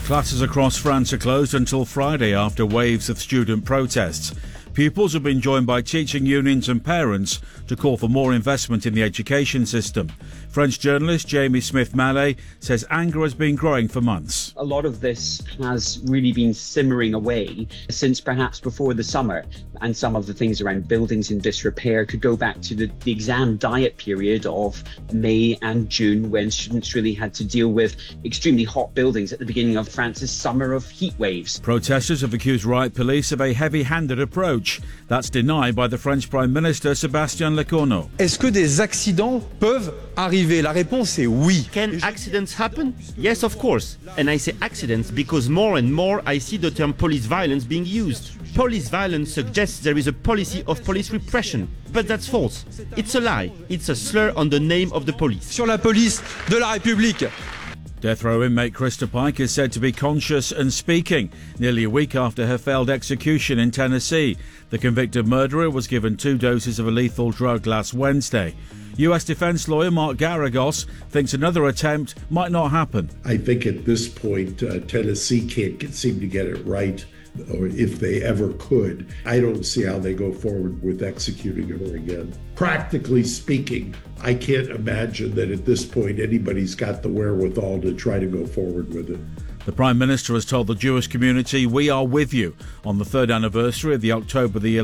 Classes across France are closed until Friday after waves of student protests. Pupils have been joined by teaching unions and parents to call for more investment in the education system. French journalist Jamie Smith-Mallet says anger has been growing for months. A lot of this has really been simmering away since perhaps before the summer, and some of the things around buildings in disrepair could go back to the exam diet period of May and June, when students really had to deal with extremely hot buildings at the beginning of France's summer of heat waves. Protesters have accused riot police of a heavy-handed approach. That's denied by the French Prime Minister Sébastien Lecornu. Est-ce que des accidents peuvent arriver? La réponse est oui. Can accidents happen? Yes, of course. And I say accidents because more and more I see the term police violence being used. Police violence suggests there is a policy of police repression. But that's false. It's a lie. It's a slur on the name of the police. Sur la police de la République. Death row inmate Krista Pike is said to be conscious and speaking, nearly a week after her failed execution in Tennessee. The convicted murderer was given 2 doses of a lethal drug last Wednesday. US defence lawyer Mark Garagos thinks another attempt might not happen. I think at this point, Tennessee can't seem to get it right, or if they ever could. I don't see how they go forward with executing her again. Practically speaking, I can't imagine that at this point anybody's got the wherewithal to try to go forward with it. The Prime Minister has told the Jewish community, "We are with you," on the 3rd anniversary of the October the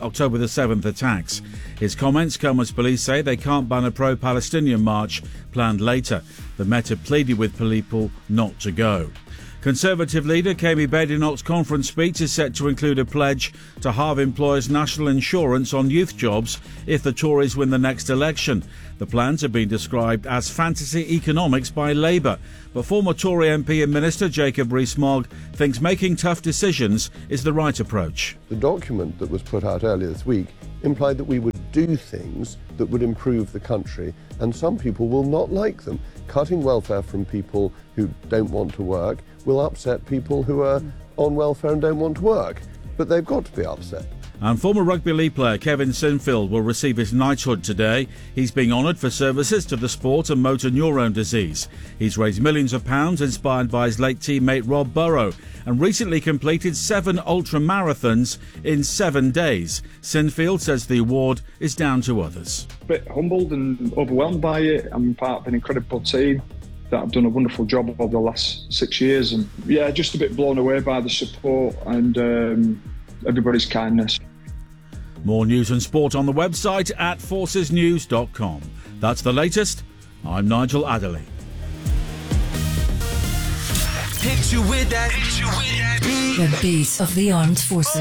7th attacks. His comments come as police say they can't ban a pro-Palestinian march planned later. The Met have pleaded with people not to go. Conservative leader Kemi Badenoch's conference speech is set to include a pledge to halve employers' national insurance on youth jobs if the Tories win the next election. The plans have been described as fantasy economics by Labour, but former Tory MP and Minister Jacob Rees-Mogg thinks making tough decisions is the right approach. The document that was put out earlier this week implied that we would do things that would improve the country, and some people will not like them. Cutting welfare from people who don't want to work will upset people who are on welfare and don't want to work, but they've got to be upset. And former rugby league player Kevin Sinfield will receive his knighthood today. He's being honoured for services to the sport and motor neurone disease. He's raised millions of pounds inspired by his late teammate Rob Burrow and recently completed 7 ultra marathons in 7 days. Sinfield says the award is down to others. A bit humbled and overwhelmed by it. I'm part of an incredible team that have done a wonderful job over the last 6 years, and just a bit blown away by the support and everybody's kindness. More news and sport on the website at forcesnews.com. That's the latest. I'm Nigel Adderley. The base of the armed forces.